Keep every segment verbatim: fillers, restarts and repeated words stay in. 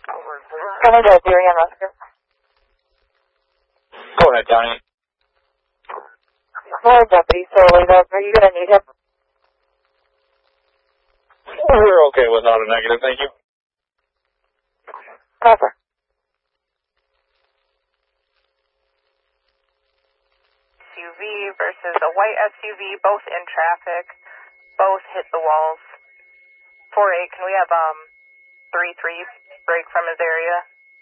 Can I get Deering and Oscar? Go ahead, Donnie. More deputy, so like, uh, are you going to need him? We're okay without a negative, thank you. Copper. S U V versus a white S U V, both in traffic, both hit the walls. four eight, can we have um three three break from his area?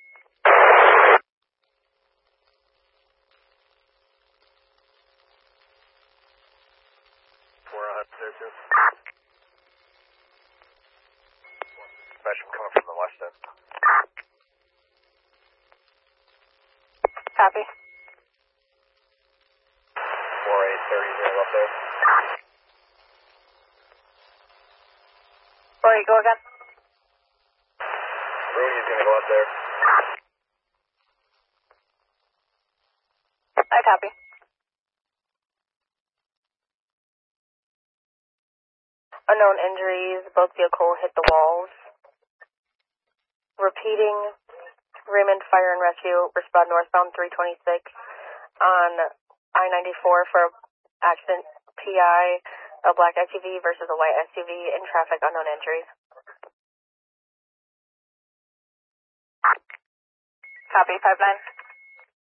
We're on position. Special coming from the west end. Copy. four eight, thirty, zero up there. four eight, go again. Rooney's gonna go up there. I copy. Unknown injuries, both vehicle hit the walls. Repeating, Raymond Fire and Rescue, respond northbound three twenty-six on I ninety-four for accident P I, a black S U V versus a white S U V in traffic, unknown injuries. Copy, five nine.